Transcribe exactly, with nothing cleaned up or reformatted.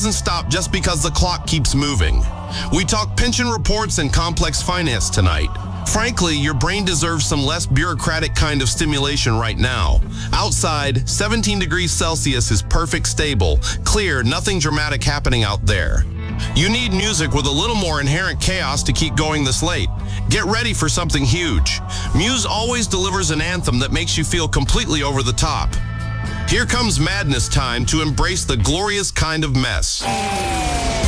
doesn't stop just because the clock keeps moving. We talk pension reports and complex finance tonight. Frankly, your brain deserves some less bureaucratic kind of stimulation right now. Outside, seventeen degrees Celsius is perfect, stable, clear, nothing dramatic happening out there. You need music with a little more inherent chaos to keep going this late. Get ready for something huge. Muse always delivers an anthem that makes you feel completely over the top. Here comes madness time to embrace the glorious kind of mess.